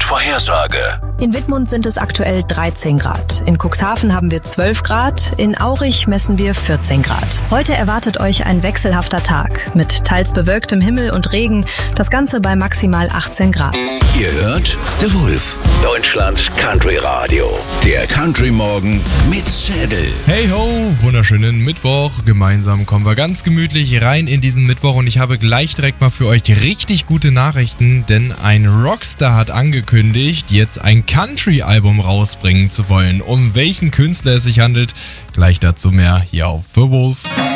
Wettervorhersage. In Wittmund sind es aktuell 13 Grad. In Cuxhaven haben wir 12 Grad. In Aurich messen wir 14 Grad. Heute erwartet euch ein wechselhafter Tag mit teils bewölktem Himmel und Regen. Das Ganze bei maximal 18 Grad. Ihr hört The Wolf. Deutschlands Country Radio. Der Country Morgen mit Schädel. Hey ho, wunderschönen Mittwoch. Gemeinsam kommen wir ganz gemütlich rein in diesen Mittwoch und ich habe gleich direkt mal für euch richtig gute Nachrichten, denn ein Rockstar hat angekündigt, jetzt ein Country-Album rausbringen zu wollen. Um welchen Künstler es sich handelt, gleich dazu mehr hier auf The Wolf.